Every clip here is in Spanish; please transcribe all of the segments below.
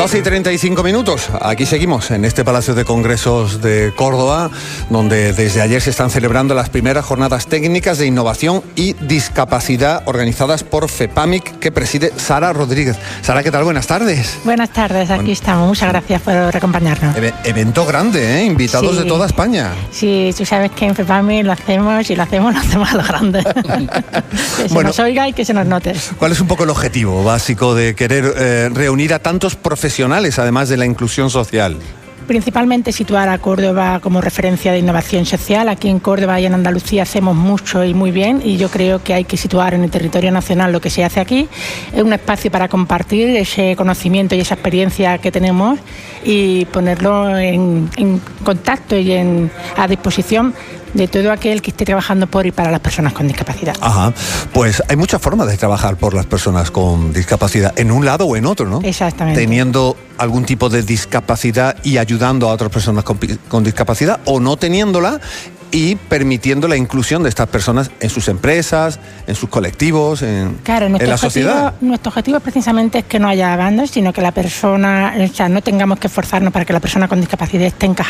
12:35. Aquí seguimos en este Palacio de Congresos de Córdoba, donde desde ayer se están celebrando las primeras jornadas técnicas de innovación y discapacidad organizadas por FEPAMIC, que preside Sara Rodríguez. Sara, ¿qué tal? Buenas tardes. Buenas tardes, aquí estamos. Muchas gracias por acompañarnos. Evento grande, ¿eh? Invitados de toda España. Sí, tú sabes que en FEPAMIC lo hacemos a lo grande. Que se nos oiga y que se nos note. ¿Cuál es un poco el objetivo básico de querer reunir a tantos profesionales, además de la inclusión social? Principalmente situar a Córdoba como referencia de innovación social. Aquí en Córdoba y en Andalucía hacemos mucho y muy bien, y yo creo que hay que situar en el territorio nacional lo que se hace aquí. Es un espacio para compartir ese conocimiento y esa experiencia que tenemos y ponerlo en contacto y a disposición de todo aquel que esté trabajando por y para las personas con discapacidad. Ajá, pues hay muchas formas de trabajar por las personas con discapacidad, en un lado o en otro, ¿no? Exactamente. Teniendo algún tipo de discapacidad y ayudando a otras personas con discapacidad, o no teniéndola y permitiendo la inclusión de estas personas en sus empresas, en sus colectivos, en la sociedad. Nuestro objetivo precisamente es que no haya bandos, sino que la persona, no tengamos que esforzarnos para que la persona con discapacidad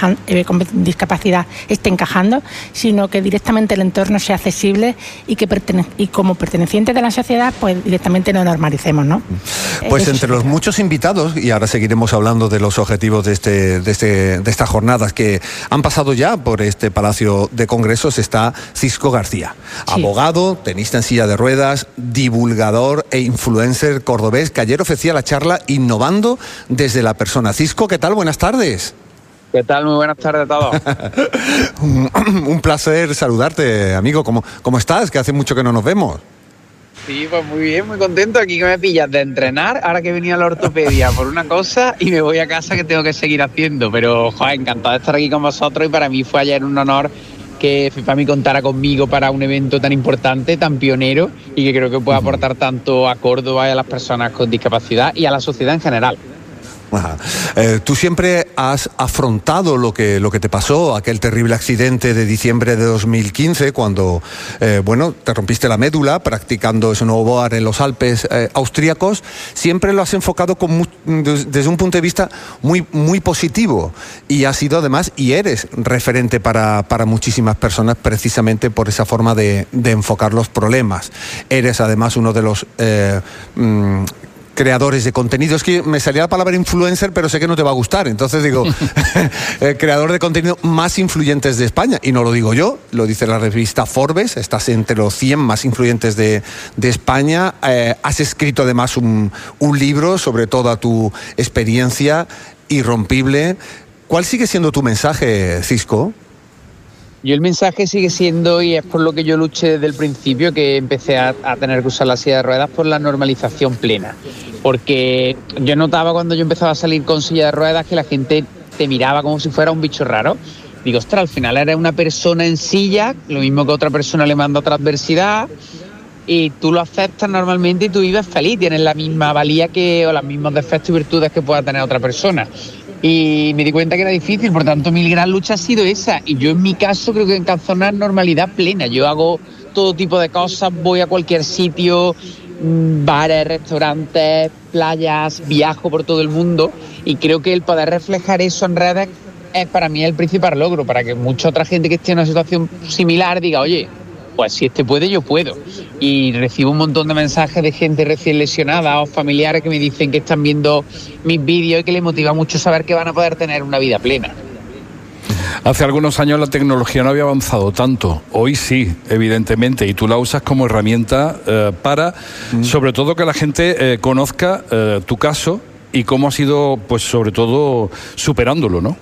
esté encajando, sino que directamente el entorno sea accesible y que como pertenecientes de la sociedad, pues directamente nos normalicemos, ¿no? Pues entre los muchos invitados, y ahora seguiremos hablando de los objetivos de estas jornadas que han pasado ya por este Palacio de Congresos, está Cisco García, abogado, tenista en silla de ruedas, divulgador e influencer cordobés, que ayer ofrecía la charla Innovando desde la persona. Cisco, ¿qué tal? Buenas tardes. ¿Qué tal? Muy buenas tardes a todos. Un placer saludarte, amigo. ¿Cómo estás? Que hace mucho que no nos vemos. Sí, pues muy bien, muy contento. Aquí que me pillas de entrenar, ahora que venía a la ortopedia por una cosa y me voy a casa que tengo que seguir haciendo. Pero, encantado de estar aquí con vosotros, y para mí fue ayer un honor que FEPAMIC contara conmigo para un evento tan importante, tan pionero, y que creo que puede aportar tanto a Córdoba y a las personas con discapacidad y a la sociedad en general. Ajá. Tú siempre has afrontado lo que te pasó, aquel terrible accidente de diciembre de 2015, cuando te rompiste la médula practicando snowboard en los Alpes austríacos. Siempre lo has enfocado desde un punto de vista muy, muy positivo, y has sido además, y eres referente para muchísimas personas, precisamente por esa forma de enfocar los problemas. Eres además uno de los creadores de contenido. Es que me salía la palabra influencer, pero sé que no te va a gustar, entonces digo creador de contenido más influyentes de España, y no lo digo yo, lo dice la revista Forbes. Estás entre los 100 más influyentes de España. Has escrito además un libro sobre toda tu experiencia irrompible. ¿Cuál sigue siendo tu mensaje, Cisco? Yo el mensaje sigue siendo, y es por lo que yo luché desde el principio, que empecé a tener que usar la silla de ruedas, por la normalización plena. Porque yo notaba cuando yo empezaba a salir con silla de ruedas que la gente te miraba como si fuera un bicho raro. Digo, ostras, al final eres una persona en silla, lo mismo que otra persona le manda otra adversidad, y tú lo aceptas normalmente y tú vives feliz, tienes la misma valía o los mismos defectos y virtudes que pueda tener otra persona. Y me di cuenta que era difícil, por tanto mi gran lucha ha sido esa, y yo en mi caso creo que alcanzo una normalidad plena. Yo hago todo tipo de cosas, voy a cualquier sitio, bares, restaurantes, playas, viajo por todo el mundo, y creo que el poder reflejar eso en redes es para mí el principal logro, para que mucha otra gente que esté en una situación similar diga, oye, pues si este puede, yo puedo. Y recibo un montón de mensajes de gente recién lesionada o familiares que me dicen que están viendo mis vídeos y que les motiva mucho saber que van a poder tener una vida plena. Hace algunos años la tecnología no había avanzado tanto. Hoy sí, evidentemente, y tú la usas como herramienta para, sobre todo, que la gente conozca tu caso y cómo has ido, pues sobre todo, superándolo, ¿no?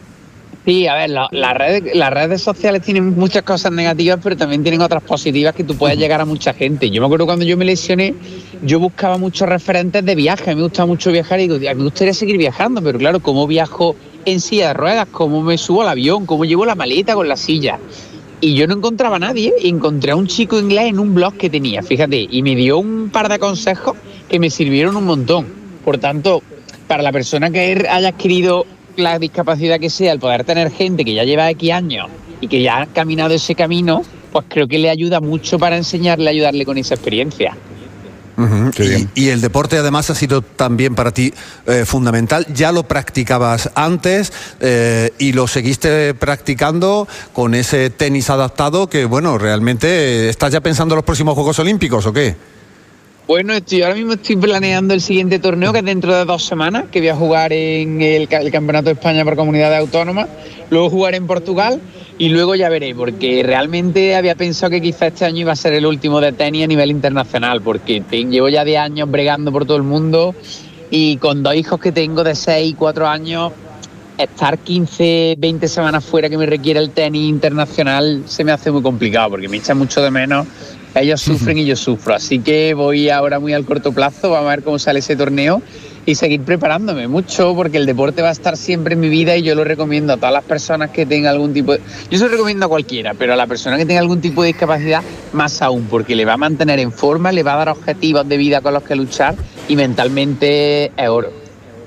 Sí, a ver, las redes sociales tienen muchas cosas negativas, pero también tienen otras positivas, que tú puedes llegar a mucha gente. Yo me acuerdo cuando yo me lesioné, yo buscaba muchos referentes de viaje, me gustaba mucho viajar, y digo, me gustaría seguir viajando, pero claro, ¿cómo viajo en silla de ruedas? ¿Cómo me subo al avión? ¿Cómo llevo la maleta con la silla? Y yo no encontraba a nadie, y encontré a un chico inglés en un blog que tenía, fíjate, y me dio un par de consejos que me sirvieron un montón. Por tanto, para la persona que haya adquirido la discapacidad que sea, el poder tener gente que ya lleva X años y que ya ha caminado ese camino, pues creo que le ayuda mucho para enseñarle, ayudarle con esa experiencia. Y el deporte además ha sido también para ti fundamental. Ya lo practicabas antes y lo seguiste practicando con ese tenis adaptado que, bueno, realmente ¿estás ya pensando en los próximos Juegos Olímpicos o qué? Bueno, ahora mismo estoy planeando el siguiente torneo, que es dentro de 2 semanas, que voy a jugar en el Campeonato de España por Comunidades Autónomas, luego jugaré en Portugal y luego ya veré, porque realmente había pensado que quizá este año iba a ser el último de tenis a nivel internacional, porque llevo ya 10 años bregando por todo el mundo y con 2 hijos que tengo de 6 y 4 años, estar 15, 20 semanas fuera que me requiere el tenis internacional se me hace muy complicado, porque me echa mucho de menos. Ellos sufren y yo sufro, así que voy ahora muy al corto plazo, vamos a ver cómo sale ese torneo y seguir preparándome mucho, porque el deporte va a estar siempre en mi vida y yo lo recomiendo a todas las personas que tengan algún tipo de... Yo se lo recomiendo a cualquiera, pero a la persona que tenga algún tipo de discapacidad más aún, porque le va a mantener en forma, le va a dar objetivos de vida con los que luchar y mentalmente es oro.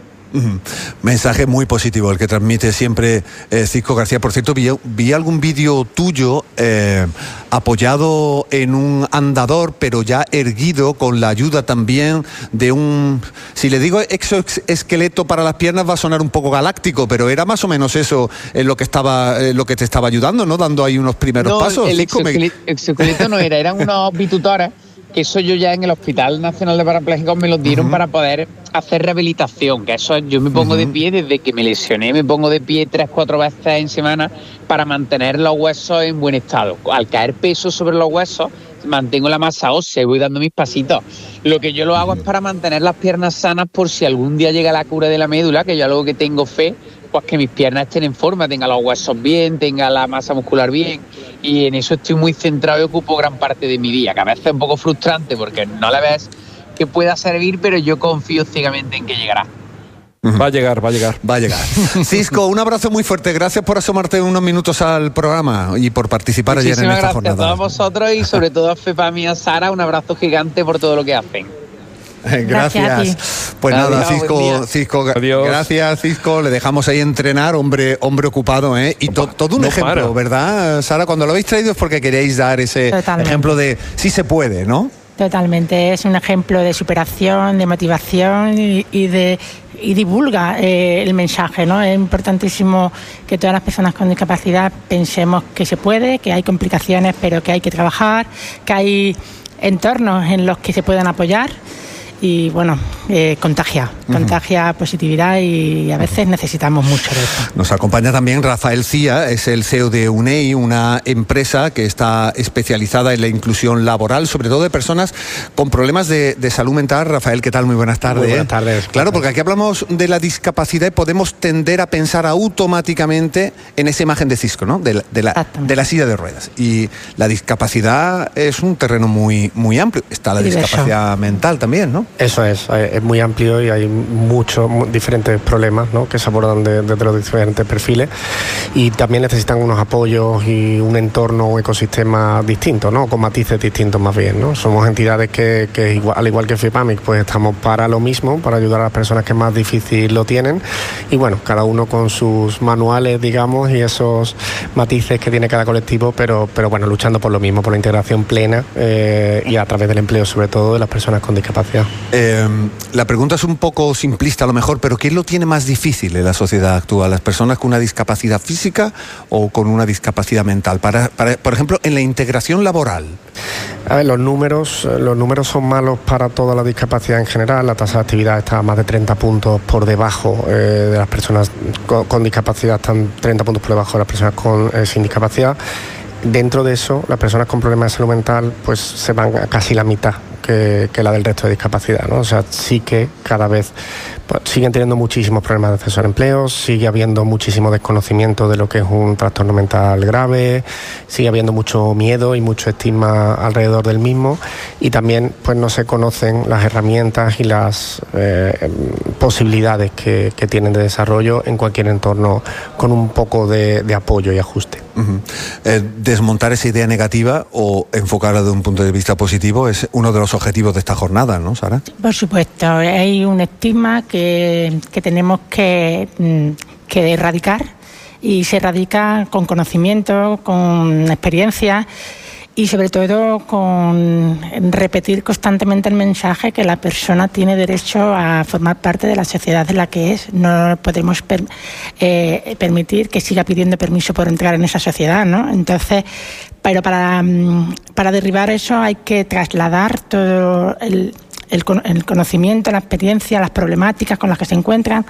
Mensaje muy positivo el que transmite siempre Cisco García. Por cierto, vi algún vídeo tuyo apoyado en un andador, pero ya erguido, con la ayuda también de un, si le digo exoesqueleto para las piernas va a sonar un poco galáctico, pero era más o menos eso lo que te estaba ayudando, ¿no? Dando ahí unos primeros pasos. El exoesqueleto no eran unos bitutores, que eso yo ya en el Hospital Nacional de Parapléjicos me los dieron para poder hacer rehabilitación, que eso yo me pongo de pie desde que me lesioné, me pongo de pie 3-4 veces en semana para mantener los huesos en buen estado. Al caer peso sobre los huesos, mantengo la masa ósea y voy dando mis pasitos. Lo que yo lo hago es para mantener las piernas sanas por si algún día llega la cura de la médula, que yo algo que tengo fe, pues que mis piernas estén en forma, tenga los huesos bien, tenga la masa muscular bien, y en eso estoy muy centrado y ocupo gran parte de mi día, que a veces es un poco frustrante porque no le ves que pueda servir, pero yo confío ciegamente en que llegará. Va a llegar. Cisco, un abrazo muy fuerte, gracias por asomarte unos minutos al programa y por participar ayer en esta jornada. Muchísimas gracias a todos vosotros y sobre todo a Fepami y a Sara, un abrazo gigante por todo lo que hacen. Gracias. Pues nada, Cisco, gracias, Cisco. Le dejamos ahí entrenar, hombre ocupado, y todo un ejemplo, ¿verdad, Sara? Cuando lo habéis traído es porque queréis dar ese ejemplo de sí se puede, ¿no? Totalmente, es un ejemplo de superación, de motivación y divulga el mensaje, ¿no? Es importantísimo que todas las personas con discapacidad pensemos que se puede, que hay complicaciones, pero que hay que trabajar, que hay entornos en los que se puedan apoyar. Y bueno, contagia positividad y a veces necesitamos mucho de eso. Nos acompaña también Rafael Cía, es el CEO de UNEI, una empresa que está especializada en la inclusión laboral, sobre todo de personas con problemas de salud mental. Rafael, ¿qué tal? Muy buenas tardes. Muy buenas tardes. Claro, porque aquí hablamos de la discapacidad y podemos tender a pensar automáticamente en esa imagen de Cisco, ¿no? De la silla de ruedas. Y la discapacidad es un terreno muy, muy amplio. Está la discapacidad mental también, ¿no? Eso es muy amplio y hay muchos diferentes problemas, ¿no?, que se abordan desde los diferentes perfiles y también necesitan unos apoyos y un entorno, un ecosistema distinto, ¿no?, con matices distintos más bien, ¿no? Somos entidades que al igual que FIPAMIC, pues estamos para lo mismo, para ayudar a las personas que más difícil lo tienen y bueno, cada uno con sus manuales, digamos, y esos matices que tiene cada colectivo, pero bueno, luchando por lo mismo, por la integración plena y a través del empleo, sobre todo, de las personas con discapacidad. La pregunta es un poco simplista a lo mejor, pero ¿qué lo tiene más difícil en la sociedad actual? ¿Las personas con una discapacidad física o con una discapacidad mental? Por ejemplo, en la integración laboral. A ver, los números son malos para toda la discapacidad en general. La tasa de actividad está a más de 30 puntos por debajo de las personas con discapacidad, están 30 puntos por debajo de las personas sin discapacidad. Dentro de eso, las personas con problemas de salud mental pues se van a casi la mitad que la del resto de discapacidad, ¿no? O sea, sí que cada vez pues, siguen teniendo muchísimos problemas de acceso al empleo, sigue habiendo muchísimo desconocimiento de lo que es un trastorno mental grave, sigue habiendo mucho miedo y mucho estigma alrededor del mismo y también pues no se conocen las herramientas y las posibilidades que tienen de desarrollo en cualquier entorno con un poco de apoyo y ajuste. Desmontar esa idea negativa o enfocarla de un punto de vista positivo es uno de los objetivos de esta jornada, ¿no, Sara? Por supuesto, hay un estigma que tenemos que erradicar y se erradica con conocimiento, con experiencia y sobre todo con repetir constantemente el mensaje que la persona tiene derecho a formar parte de la sociedad en la que es. No podemos permitir que siga pidiendo permiso por entrar en esa sociedad, ¿no? Entonces, pero para derribar eso hay que trasladar todo el conocimiento, la experiencia, las problemáticas con las que se encuentran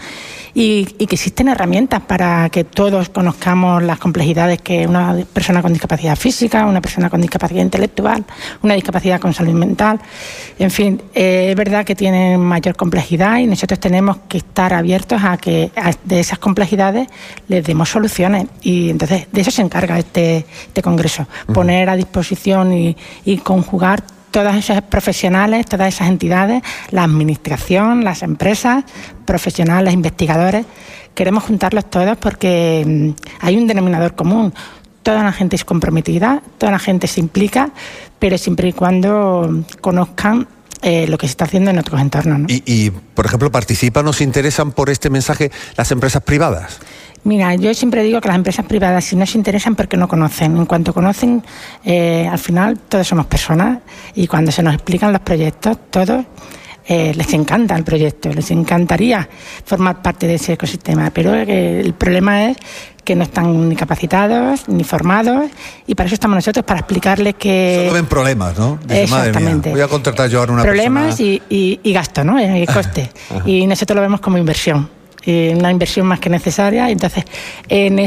y que existen herramientas para que todos conozcamos las complejidades que una persona con discapacidad física, una persona con discapacidad intelectual, una discapacidad con salud mental, en fin, es verdad que tienen mayor complejidad y nosotros tenemos que estar abiertos a que de esas complejidades les demos soluciones y entonces de eso se encarga este congreso, poner a disposición y conjugar todas esas profesionales, todas esas entidades, la administración, las empresas, profesionales, investigadores. Queremos juntarlos todos porque hay un denominador común. Toda la gente es comprometida, toda la gente se implica, pero siempre y cuando conozcan lo que se está haciendo en otros entornos, ¿no? Y, por ejemplo, ¿participan o se interesan por este mensaje las empresas privadas? Mira, yo siempre digo que las empresas privadas, si no se interesan, porque no conocen. En cuanto conocen, al final todos somos personas y cuando se nos explican los proyectos, todos les encanta el proyecto, les encantaría formar parte de ese ecosistema, pero el problema es que no están ni capacitados ni formados y para eso estamos nosotros, para explicarles que... Solo ven problemas, ¿no? Dice, exactamente. Madre mía, voy a contratar yo ahora una problemas persona... y gasto, ¿no? Y coste. Y nosotros lo vemos como inversión. Una inversión más que necesaria. Entonces, en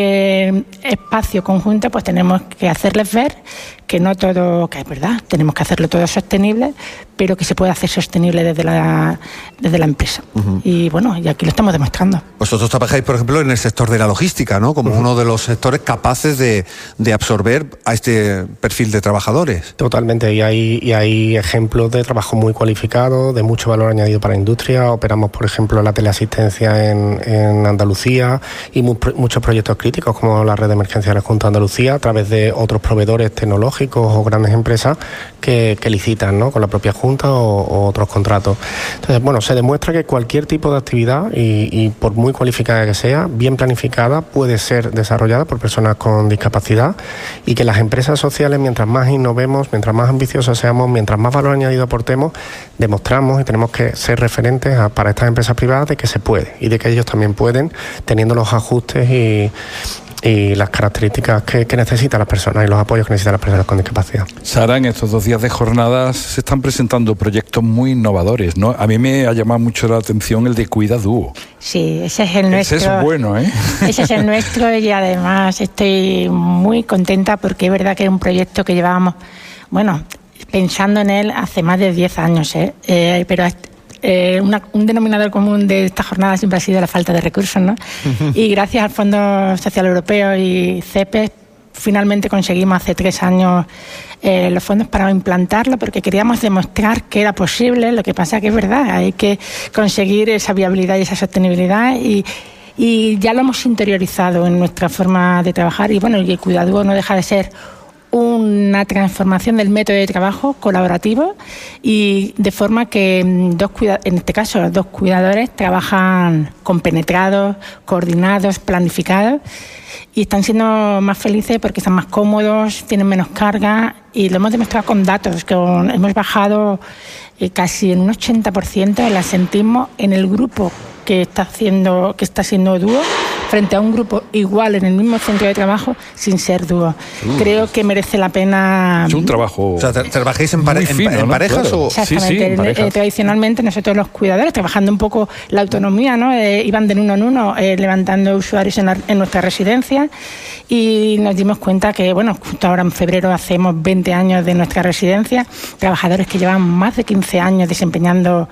ese espacio conjunto, pues tenemos que hacerles ver que no todo, que es verdad, tenemos que hacerlo todo sostenible, pero que se puede hacer sostenible desde la empresa. Y bueno, y aquí lo estamos demostrando. Vosotros trabajáis, por ejemplo, en el sector de la logística, ¿no? Como uno de los sectores capaces de absorber a este perfil de trabajadores. Totalmente, y hay ejemplos de trabajo muy cualificado, de mucho valor añadido para la industria. Operamos, por ejemplo, la teleasistencia en Andalucía y muchos proyectos críticos como la red de emergencia de la Junta de Andalucía a través de otros proveedores tecnológicos o grandes empresas que licitan, ¿no? Con la propia Junta o otros contratos. Entonces, bueno, se demuestra que cualquier tipo de actividad y por muy cualificada que sea, bien planificada, puede ser desarrollada por personas con discapacidad y que las empresas sociales, mientras más innovemos, mientras más ambiciosos seamos, mientras más valor añadido aportemos, demostramos y tenemos que ser referentes para estas empresas privadas de que se puede y de que ellos también pueden, teniendo los ajustes y las características que necesitan las personas y los apoyos que necesitan las personas con discapacidad. Sara, en estos 2 días de jornadas se están presentando proyectos muy innovadores, ¿no? A mí me ha llamado mucho la atención el de Cuida Dúo. Sí, ese es el nuestro. Ese es bueno, ¿eh? Ese es el nuestro y además estoy muy contenta porque es verdad que es un proyecto que llevábamos, bueno, pensando en él hace más de 10 años, pero un denominador común de esta jornada siempre ha sido la falta de recursos, ¿no? Y gracias al Fondo Social Europeo y CEPES finalmente conseguimos hace 3 años los fondos para implantarlo porque queríamos demostrar que era posible. Lo que pasa que es verdad, hay que conseguir esa viabilidad y esa sostenibilidad y ya lo hemos interiorizado en nuestra forma de trabajar y bueno, el Cuida Dúo no deja de ser una transformación del método de trabajo colaborativo y de forma que en este caso los 2 cuidadores trabajan compenetrados, coordinados, planificados y están siendo más felices porque están más cómodos, tienen menos carga y lo hemos demostrado con datos, que hemos bajado casi en un 80% el asentismo en el grupo que está siendo dúo frente a un grupo igual en el mismo centro de trabajo sin ser dúo. Creo que merece la pena. Es un trabajo. O sea, ¿trabajáis en parejas claro. o? Exactamente. Sí, tradicionalmente nosotros los cuidadores, trabajando un poco la autonomía, ¿no? Iban de uno en uno levantando usuarios en nuestra residencia y nos dimos cuenta que, bueno, justo ahora en febrero hacemos 20 años de nuestra residencia, trabajadores que llevan más de 15 años desempeñando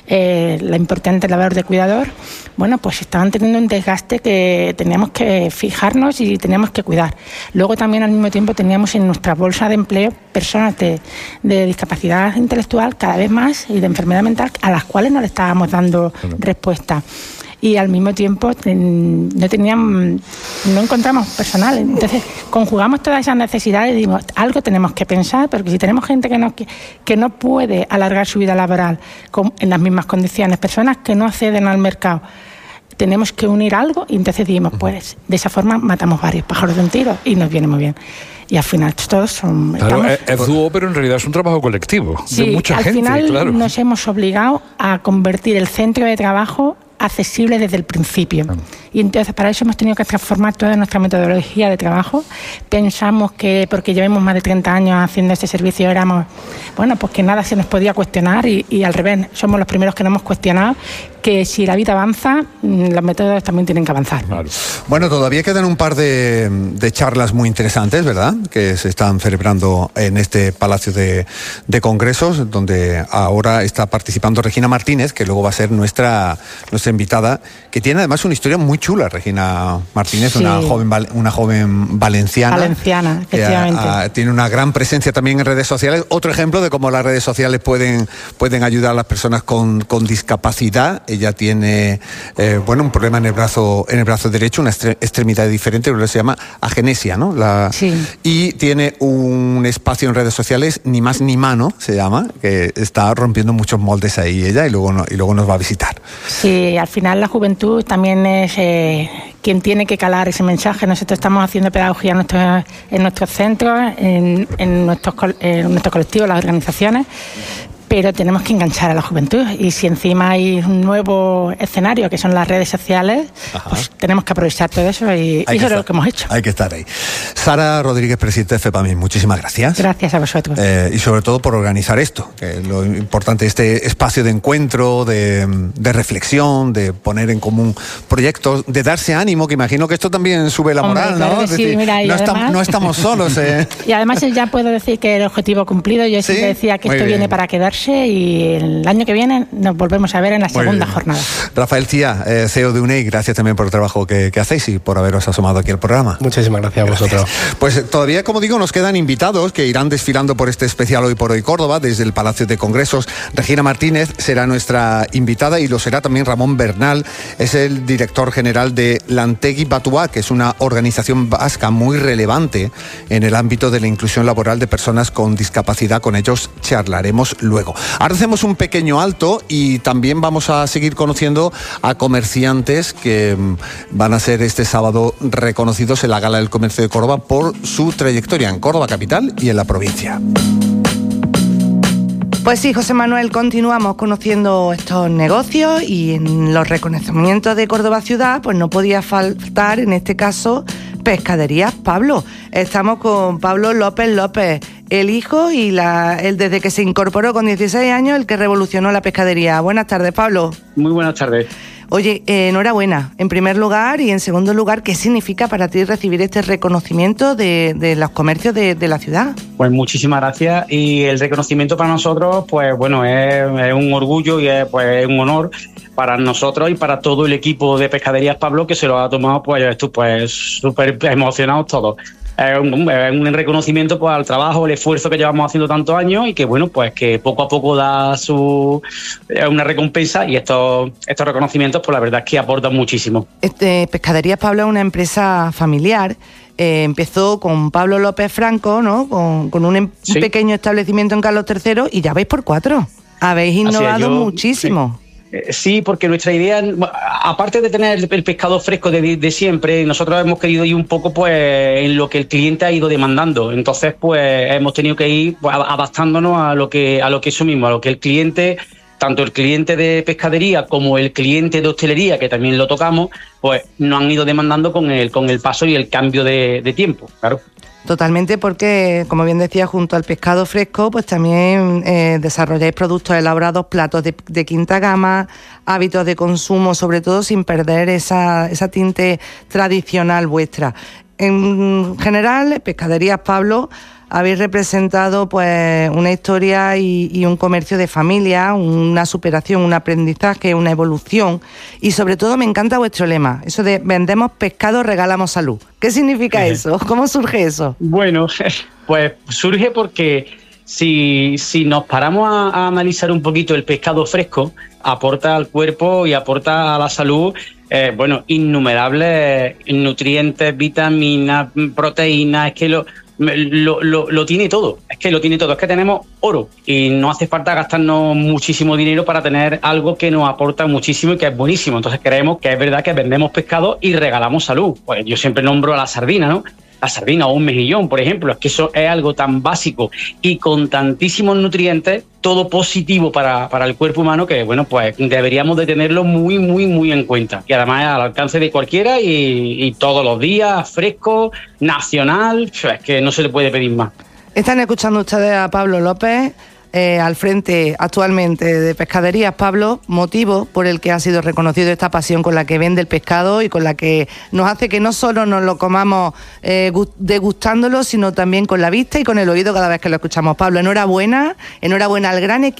la importante labor de cuidador, bueno, pues estaban teniendo un desgaste que teníamos que fijarnos y teníamos que cuidar. Luego también al mismo tiempo teníamos en nuestra bolsa de empleo personas de discapacidad intelectual cada vez más y de enfermedad mental a las cuales no le estábamos dando respuesta. Y al mismo tiempo no encontramos personal. Entonces conjugamos todas esas necesidades y dimos, algo tenemos que pensar, porque si tenemos gente que no puede alargar su vida laboral en las mismas condiciones, personas que no acceden al mercado, tenemos que unir algo y entonces dijimos, pues de esa forma matamos varios pájaros de un tiro y nos viene muy bien. Y al final todos son... Claro, es dúo, pero en realidad es un trabajo colectivo, sí, de mucha gente, al final claro. Nos hemos obligado a convertir el centro de trabajo accesible desde el principio. Y entonces para eso hemos tenido que transformar toda nuestra metodología de trabajo. Pensamos que, porque llevamos más de 30 años haciendo este servicio, éramos, bueno, pues que nada se nos podía cuestionar y al revés, somos los primeros que nos hemos cuestionado que si la vida avanza, los métodos también tienen que avanzar. Claro. Bueno, todavía quedan un par de charlas muy interesantes, ¿verdad?, que se están celebrando en este Palacio de Congresos, donde ahora está participando Regina Martínez, que luego va a ser nuestra invitada, que tiene además una historia muy chula. Regina Martínez, sí, una joven valenciana. Valenciana, efectivamente. Tiene una gran presencia también en redes sociales. Otro ejemplo de cómo las redes sociales pueden ayudar a las personas con discapacidad. Ella tiene un problema en el brazo derecho, una extremidad diferente, que se llama agenesia, ¿no? Sí. Y tiene un espacio en redes sociales, Ni Más Ni Mano, se llama, que está rompiendo muchos moldes ahí ella, y luego nos va a visitar. Sí, al final la juventud también es quien tiene que calar ese mensaje. Nosotros estamos haciendo pedagogía en nuestros centros, en nuestros colectivos, las organizaciones, pero tenemos que enganchar a la juventud, y si encima hay un nuevo escenario que son las redes sociales, pues tenemos que aprovechar todo eso y eso es lo que hemos hecho. Hay que estar ahí. Sara Rodríguez, presidenta de FEPAMIS, muchísimas gracias. Gracias a vosotros. Y sobre todo por organizar esto, que es lo importante, este espacio de encuentro, de reflexión, de poner en común proyectos, de darse ánimo, que imagino que esto también sube la moral, claro, ¿no? Es decir, mira, no estamos solos. Y además ya puedo decir que el objetivo cumplido. Yo siempre decía que esto viene para quedarse, y el año que viene nos volvemos a ver en la segunda jornada. Rafael Cía, CEO de UNEIC, gracias también por el trabajo que hacéis y por haberos asomado aquí al programa. Muchísimas gracias a vosotros. Pues todavía, como digo, nos quedan invitados que irán desfilando por este especial Hoy por Hoy Córdoba desde el Palacio de Congresos. Regina Martínez será nuestra invitada, y lo será también Ramón Bernal, es el director general de Lantegui Batuá, que es una organización vasca muy relevante en el ámbito de la inclusión laboral de personas con discapacidad. Con ellos charlaremos luego. Ahora hacemos un pequeño alto y también vamos a seguir conociendo a comerciantes que van a ser este sábado reconocidos en la Gala del Comercio de Córdoba por su trayectoria en Córdoba capital y en la provincia. Pues sí, José Manuel, continuamos conociendo estos negocios, y en los reconocimientos de Córdoba Ciudad pues no podía faltar, en este caso, Pescaderías Pablo. Estamos con Pablo López, el hijo y él desde que se incorporó con 16 años, el que revolucionó la pescadería. Buenas tardes, Pablo. Muy buenas tardes. Oye, enhorabuena, en primer lugar, y en segundo lugar, ¿qué significa para ti recibir este reconocimiento de los comercios de la ciudad? Pues muchísimas gracias, y el reconocimiento para nosotros, pues bueno, es un orgullo y es un honor para nosotros y para todo el equipo de Pescaderías Pablo, que se lo ha tomado pues súper emocionados todos. Es un reconocimiento pues al trabajo, el esfuerzo que llevamos haciendo tantos años, y que bueno, pues que poco a poco da una recompensa, y estos reconocimientos pues la verdad es que aportan muchísimo. Pescaderías Pablo es una empresa familiar. Empezó con Pablo López Franco, ¿no? Con un pequeño establecimiento en Carlos III, y ya vais por 4. Habéis innovado muchísimo. Sí, porque nuestra idea, aparte de tener el pescado fresco de siempre, nosotros hemos querido ir un poco pues en lo que el cliente ha ido demandando. Entonces, pues hemos tenido que ir adaptándonos a lo que eso mismo, a lo que el cliente, tanto el cliente de pescadería como el cliente de hostelería, que también lo tocamos, pues nos han ido demandando con el paso y el cambio de tiempo, claro. Totalmente, porque, como bien decía, junto al pescado fresco, pues también desarrolláis productos elaborados, platos de quinta gama, hábitos de consumo, sobre todo sin perder esa tinte tradicional vuestra. En general, Pescaderías Pablo, habéis representado pues una historia y un comercio de familia, una superación, un aprendizaje, una evolución, y sobre todo me encanta vuestro lema, eso de vendemos pescado, regalamos salud. ¿Qué significa eso? ¿Cómo surge eso? Bueno, pues surge porque si nos paramos a analizar un poquito, el pescado fresco aporta al cuerpo y aporta a la salud innumerables nutrientes, vitaminas, proteínas. Es que lo tiene todo. Es que lo tiene todo. Es que tenemos oro y no hace falta gastarnos muchísimo dinero para tener algo que nos aporta muchísimo y que es buenísimo. Entonces creemos que es verdad que vendemos pescado y regalamos salud. Pues yo siempre nombro a la sardina, ¿no? La sardina o un mejillón, por ejemplo, es que eso es algo tan básico y con tantísimos nutrientes, todo positivo para el cuerpo humano, que bueno, pues deberíamos de tenerlo muy, muy, muy en cuenta. Y además al alcance de cualquiera y todos los días, fresco, nacional, es que no se le puede pedir más. Están escuchando ustedes a Pablo López, al frente actualmente de Pescaderías Pablo, motivo por el que ha sido reconocido esta pasión con la que vende el pescado y con la que nos hace que no solo nos lo comamos degustándolo, sino también con la vista y con el oído cada vez que lo escuchamos. Pablo, enhorabuena al gran equipo